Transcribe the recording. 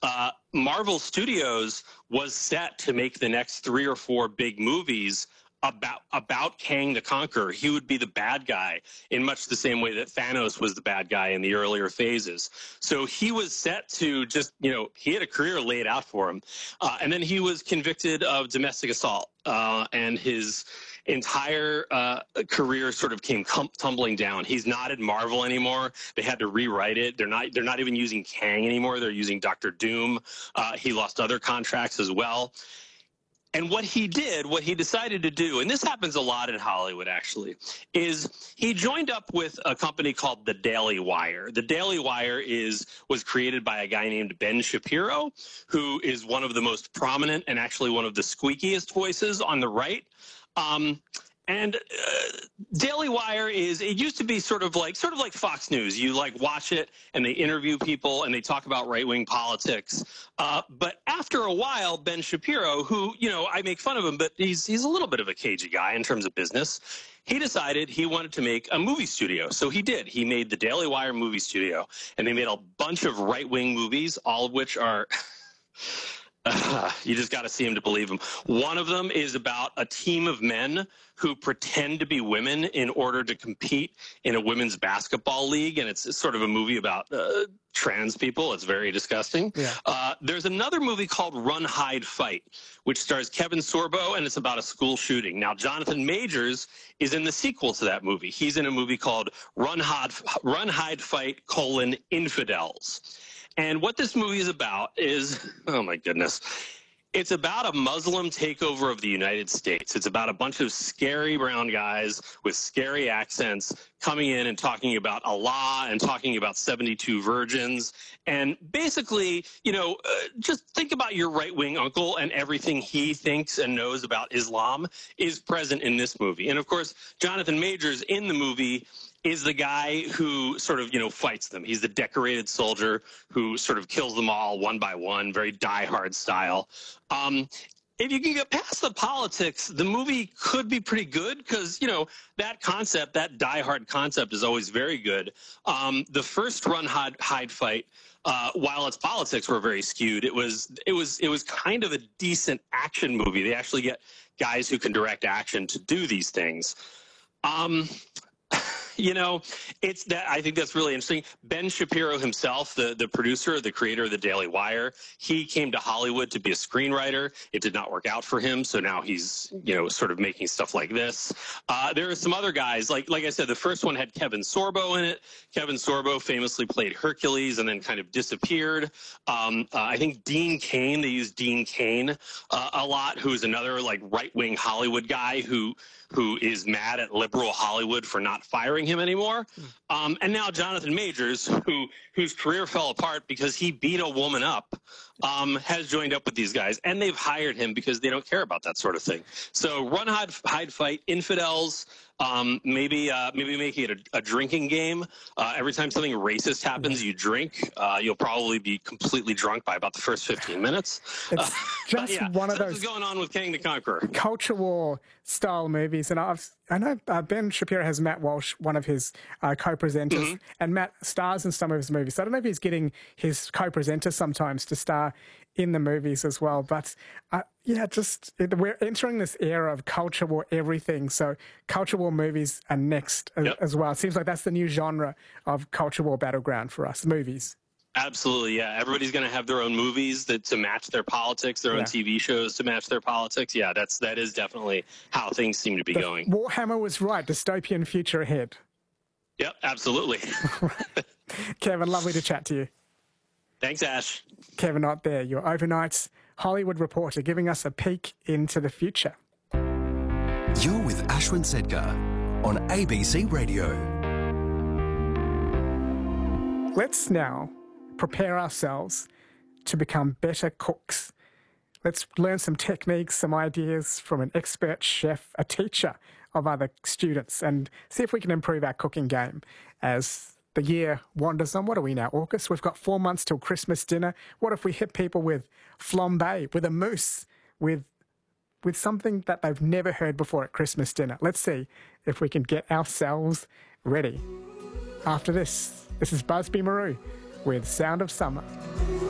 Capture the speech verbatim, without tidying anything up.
uh, Marvel Studios was set to make the next three or four big movies about about Kang the Conqueror. He would be the bad guy in much the same way that Thanos was the bad guy in the earlier phases. So he was set to just, you know, he had a career laid out for him. Uh, and then he was convicted of domestic assault, uh, and his entire uh, career sort of came cum- tumbling down. He's not at Marvel anymore. They had to rewrite it. They're not, they're not even using Kang anymore. They're using Doctor Doom. Uh, he lost other contracts as well. And what he did, what he decided to do, and this happens a lot in Hollywood actually, is he joined up with a company called The Daily Wire. The Daily Wire is was created by a guy named Ben Shapiro, who is one of the most prominent and actually one of the squeakiest voices on the right. Um, And uh, Daily Wire is, it used to be sort of like, sort of like Fox News. You like watch it and they interview people and they talk about right-wing politics. Uh, but after a while, Ben Shapiro, who, you know, I make fun of him, but he's, he's a little bit of a cagey guy in terms of business. He decided he wanted to make a movie studio. So he did. He made the Daily Wire movie studio, and they made a bunch of right-wing movies, all of which are... Uh, you just got to see him to believe him. One of them is about a team of men who pretend to be women in order to compete in a women's basketball league, and it's sort of a movie about uh, trans people. It's very disgusting. Yeah. Uh, there's another movie called Run, Hide, Fight, which stars Kevin Sorbo, and it's about a school shooting. Now, Jonathan Majors is in the sequel to that movie. He's in a movie called Run, Hide, Run, Hide, Fight, colon, Infidels. And what this movie is about is, oh my goodness, it's about a Muslim takeover of the United States. It's about a bunch of scary brown guys with scary accents coming in and talking about Allah and talking about seventy-two virgins. And basically, you know, uh, just think about your right-wing uncle, and everything he thinks and knows about Islam is present in this movie. And of course, Jonathan Majors in the movie is the guy who sort of, you know, fights them. He's the decorated soldier who sort of kills them all one by one, very die-hard style. Um, if you can get past the politics, the movie could be pretty good because, you know, that concept, that die-hard concept is always very good. Um, the first Run, Hide, Hide Fight, uh, while its politics were very skewed, it was, it was, it was kind of a decent action movie. They actually get guys who can direct action to do these things. Um... You know, it's that I think that's really interesting. Ben Shapiro himself, the, the producer, the creator of the Daily Wire, he came to Hollywood to be a screenwriter. It did not work out for him, so now he's, you know, sort of making stuff like this. Uh, there are some other guys, like like I said, the first one had Kevin Sorbo in it. Kevin Sorbo famously played Hercules and then kind of disappeared. Um, uh, I think Dean Cain, they used Dean Cain uh, a lot, who is another like right-wing Hollywood guy who who is mad at liberal Hollywood for not firing him anymore. Um, and now Jonathan Majors, who whose career fell apart because he beat a woman up, um, has joined up with these guys. And they've hired him because they don't care about that sort of thing. So Run, Hide, Hide Fight, Infidels, um, maybe uh, maybe making it a, a drinking game. Uh, every time something racist happens, you drink. Uh, you'll probably be completely drunk by about the first fifteen minutes. It's uh, just yeah, one of so those this is going on with Kang the Conqueror. Culture war style movies. And I've, I know uh, Ben Shapiro has Matt Walsh, one of his uh, co-presenters, mm-hmm. and Matt stars in some of his movies. So I don't know if he's getting his co-presenters sometimes to star in the movies as well. But uh, yeah, just it, we're entering this era of culture war everything. So culture war movies are next as, yep. as well. It seems like that's the new genre of culture war battleground for us, movies. Absolutely, yeah. Everybody's going to have their own movies that to match their politics, their yeah. own T V shows to match their politics. Yeah, that's that is definitely how things seem to be the going. Warhammer was right. Dystopian future ahead. Yep, absolutely. Kevin, lovely to chat to you. Thanks, Ash. Kevin Ott there, your overnight's Hollywood reporter, giving us a peek into the future. You're with Ashwin Sedgar on A B C Radio. Let's now prepare ourselves to become better cooks. Let's learn some techniques, some ideas from an expert chef, a teacher of other students, and see if we can improve our cooking game as the year wanders on. What are we now, August? We've got four months till Christmas dinner. What if we hit people with flambe, with a mousse, with with something that they've never heard before at Christmas dinner? Let's see if we can get ourselves ready. After this, this is Busby Marou with Sound of Summer.